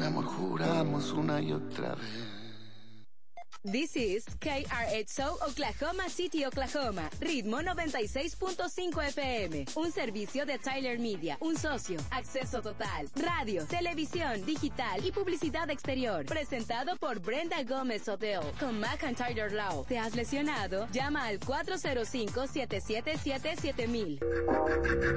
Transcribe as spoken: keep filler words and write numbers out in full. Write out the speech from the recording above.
amor juramos una y otra vez. This is K R X O Oklahoma City, Oklahoma. Ritmo noventa y seis punto cinco F M. Un servicio de Tyler Media. Un socio. Acceso total. Radio, televisión, digital y publicidad exterior. Presentado por Brenda Gómez Odell. Con McIntyre Law. ¿Te has lesionado? Llama al cuatro cero cinco, siete siete siete, siete mil.